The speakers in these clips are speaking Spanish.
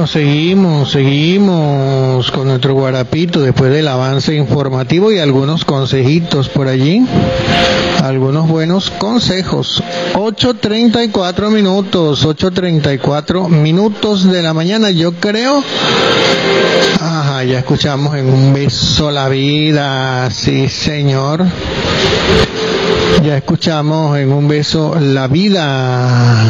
bueno, seguimos con nuestro Guarapito después del avance informativo y algunos consejitos por allí, algunos buenos consejos. 8:34 minutos de la mañana, yo creo. Ajá, ya escuchamos en un beso la vida, sí señor. Ya escuchamos en un beso la vida.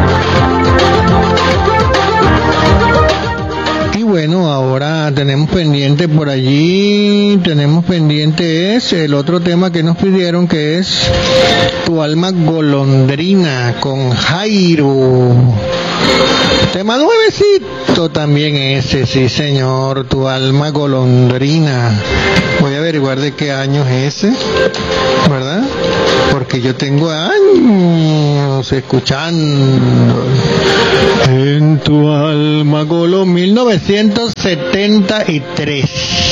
Y bueno, ahora tenemos pendiente por allí, es el otro tema que nos pidieron, que es Tu alma golondrina con Jairo. Tema nuevecito también ese, sí señor, Tu alma golondrina. Voy a averiguar de qué año es ese, ¿verdad? Porque yo tengo años escuchando En tu alma golondrina, 1973.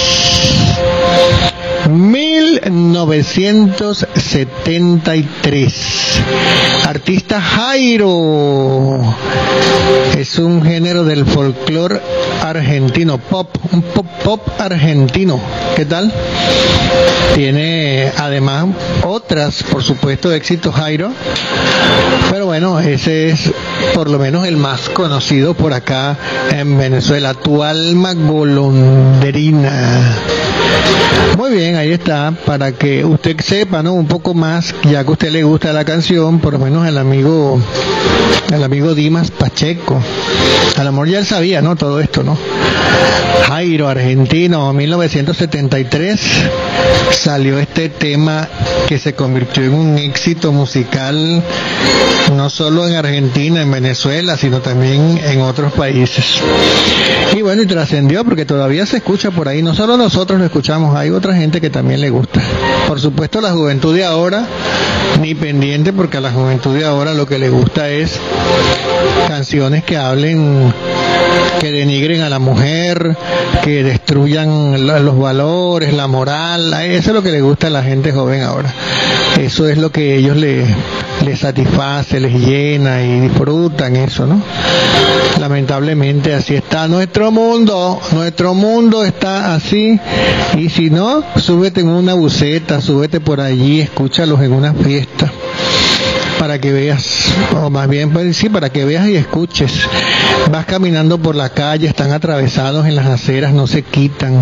1973. Artista Jairo. Es un género del folclore argentino, un pop argentino. ¿Qué tal? Tiene además otras, por supuesto, éxitos Jairo. Pero bueno, ese es por lo menos el más conocido por acá en Venezuela. Tu alma golondrina. Muy bien, ahí está, para que usted sepa, ¿no?, un poco más, ya que a usted le gusta la canción, por lo menos el amigo Dimas Pacheco. A lo mejor ya él sabía, ¿no?, todo esto, ¿no? Jairo, argentino, 1973, salió este tema que se convirtió en un éxito musical, no solo en Argentina, en Venezuela, sino también en otros países. Y bueno, y trascendió porque todavía se escucha por ahí, no solo nosotros lo escuchamos, hay otra gente que también le gusta. Por supuesto, la juventud de ahora, ni pendiente, porque a la juventud de ahora lo que le gusta es canciones que hablen, que denigren a la mujer, que destruyan los valores, la moral. Eso es lo que le gusta a la gente joven ahora. Eso es lo que a ellos les satisface, les llena y disfrutan eso, ¿no? Lamentablemente así está nuestro mundo está así. Y si no, súbete en una buseta, súbete por allí, escúchalos en una fiesta, para que veas, o más bien pues, sí, para que veas y escuches. Vas caminando por la calle, están atravesados en las aceras, no se quitan.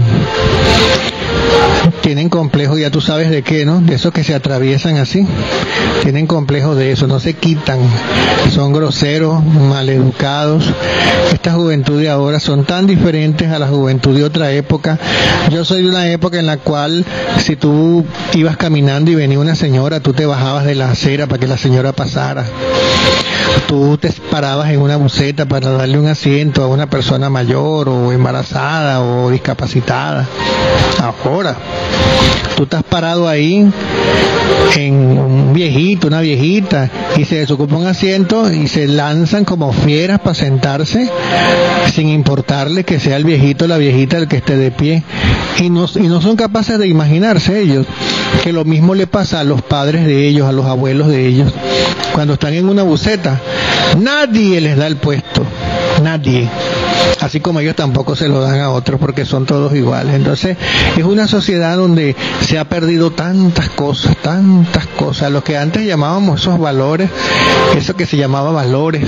Tienen complejo, ya tú sabes de qué, ¿no? De esos que se atraviesan así. Tienen complejo de eso, no se quitan. Son groseros, maleducados. Esta juventud de ahora son tan diferentes a la juventud de otra época. Yo soy de una época en la cual, si tú ibas caminando y venía una señora, tú te bajabas de la acera para que la señora pasara. Tú te parabas en una buseta para darle un asiento a una persona mayor o embarazada o discapacitada. Ahora, tú estás parado ahí en un viejito, una viejita, y se desocupa un asiento y se lanzan como fieras para sentarse, sin importarle que sea el viejito o la viejita el que esté de pie. Y no son capaces de imaginarse ellos que lo mismo le pasa a los padres de ellos, a los abuelos de ellos. Cuando están en una buseta, nadie les da el puesto, nadie. Así como ellos tampoco se lo dan a otros, porque son todos iguales. Entonces, es una sociedad donde se ha perdido tantas cosas, lo que antes llamábamos esos valores, eso que se llama valores,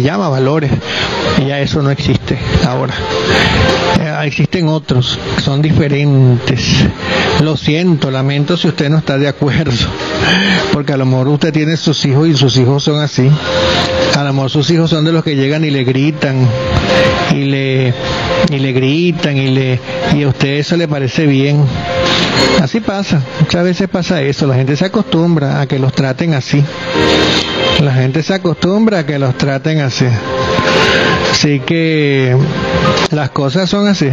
y ya eso no existe ahora. Existen otros, que son diferentes. Lo siento, lamento si usted no está de acuerdo, porque a lo mejor usted tiene sus hijos y sus hijos son así. A lo mejor sus hijos son de los que llegan y le gritan, y a usted eso le parece bien. Así pasa, muchas veces pasa eso, la gente se acostumbra a que los traten así. Así que las cosas son así.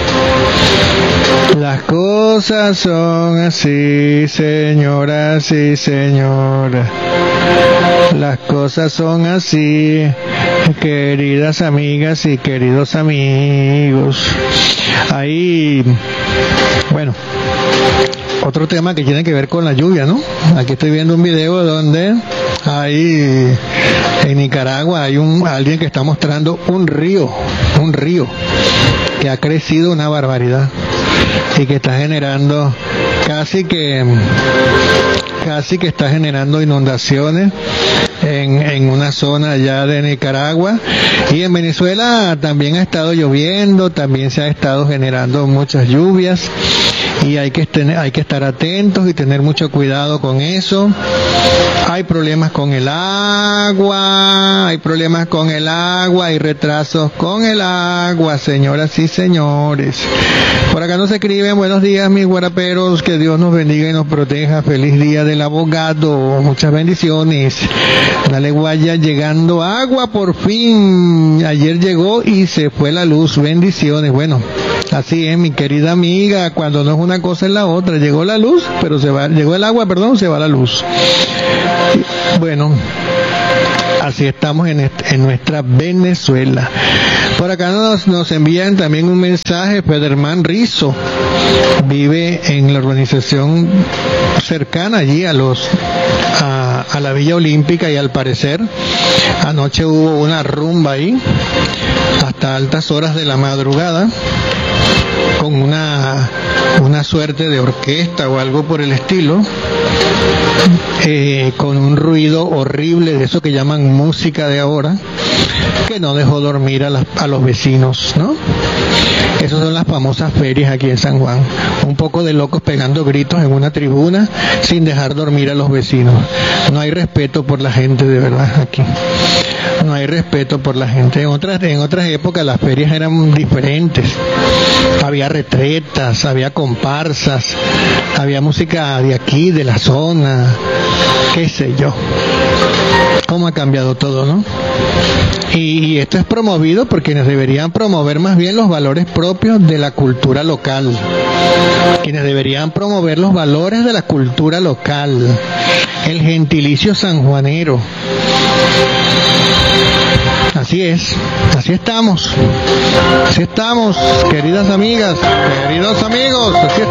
Las cosas son así, señoras y señores. Las cosas son así, queridas amigas y queridos amigos. Ahí, bueno, otro tema que tiene que ver con la lluvia, ¿no? Aquí estoy viendo un video donde hay en Nicaragua hay alguien que está mostrando un río que ha crecido una barbaridad y que está generando casi que está generando inundaciones en una zona allá de Nicaragua. Y en Venezuela también ha estado lloviendo, también se ha estado generando muchas lluvias, y hay que estar atentos y tener mucho cuidado con eso. Hay problemas con el agua, hay retrasos con el agua, señoras y señores. Por acá nos escriben: buenos días mis guaraperos, que Dios nos bendiga y nos proteja, feliz día del abogado, muchas bendiciones. Dale guaya, llegando agua por fin, ayer llegó y se fue la luz, bendiciones. Bueno, así es, mi querida amiga, cuando no es una cosa es la otra. Llegó la luz, pero llegó el agua, se va la luz. Bueno, así estamos en nuestra Venezuela. Por acá nos envían también un mensaje. Federman Rizo vive en la urbanización cercana allí a la Villa Olímpica, y al parecer anoche hubo una rumba ahí hasta altas horas de la madrugada, con una suerte de orquesta o algo por el estilo, con un ruido horrible de eso que llaman música de ahora, que no dejó dormir a los vecinos, ¿no? Esas son las famosas ferias aquí en San Juan. Un poco de locos pegando gritos en una tribuna sin dejar dormir a los vecinos. No hay respeto por la gente, de verdad, aquí. No hay respeto por la gente. En otras épocas las ferias eran diferentes. Había retretas, había comparsas, había música de aquí, de la zona, qué sé yo. Cómo ha cambiado todo, ¿no? Y esto es promovido por quienes deberían promover más bien los valores propios de la cultura local. Quienes deberían promover los valores de la cultura local. El gentilicio sanjuanero. Así es, así estamos, queridas amigas, queridos amigos, así estamos.